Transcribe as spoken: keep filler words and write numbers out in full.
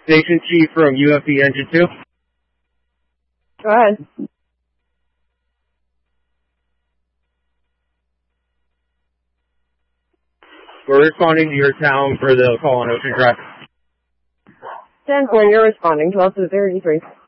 Station Chief from U F E Engine two. Go ahead. We're responding to your town for the call on Ocean Drive. ten four, you're responding. twelve to thirty-three.